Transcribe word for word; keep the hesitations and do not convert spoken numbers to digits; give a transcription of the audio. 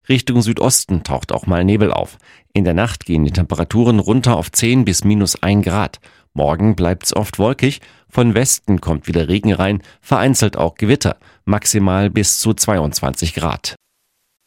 Richtung Südosten taucht auch mal Nebel auf. In der Nacht gehen die Temperaturen runter auf zehn bis minus ein Grad. Morgen bleibt's oft wolkig. Von Westen kommt wieder Regen rein, vereinzelt auch Gewitter. Maximal bis zu zweiundzwanzig Grad.